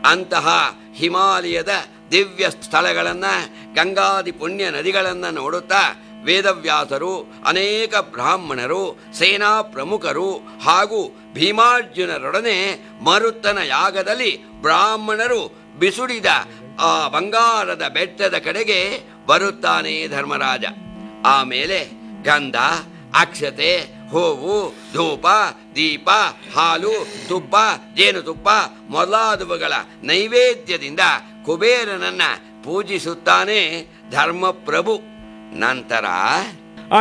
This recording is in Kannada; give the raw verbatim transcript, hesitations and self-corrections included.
ಅಂತಹ ಹಿಮಾಲಯದ ದಿವ್ಯ ಸ್ಥಳಗಳನ್ನು, ಗಂಗಾದಿ ಪುಣ್ಯ ನದಿಗಳನ್ನು ನೋಡುತ್ತಾ ವೇದವ್ಯಾಸರು, ಅನೇಕ ಬ್ರಾಹ್ಮಣರು, ಸೇನಾ ಪ್ರಮುಖರು ಹಾಗೂ ಭೀಮಾರ್ಜುನರೊಡನೆ ಮರುತ್ತನ ಯಾಗದಲ್ಲಿ ಬ್ರಾಹ್ಮಣರು ಬಿಸುಡಿದ ಆ ಬಂಗಾರದ ಬೆಟ್ಟದ ಕಡೆಗೆ ಬರುತ್ತಾನೆ ಧರ್ಮರಾಜ. ಆಮೇಲೆ ಗಂಧ, ಅಕ್ಷತೆ, ಹೂವು, ಧೂಪ, ದೀಪ, ಹಾಲು, ತುಪ್ಪ, ಜೇನುತುಪ್ಪ ಮೊದಲಾದವುಗಳ ನೈವೇದ್ಯದಿಂದ ಕುಬೇರನನ್ನ ಪೂಜಿಸುತ್ತಾನೆ ಧರ್ಮಪ್ರಭು. ನಂತರ